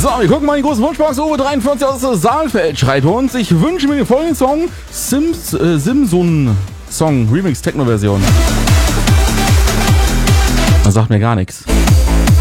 So, wir gucken mal in die große Wunschbox. Uwe 43 aus Saalfeld schreibt uns: Ich wünsche mir den folgenden Song. Simson Song, Remix Techno-Version. Das sagt mir gar nichts.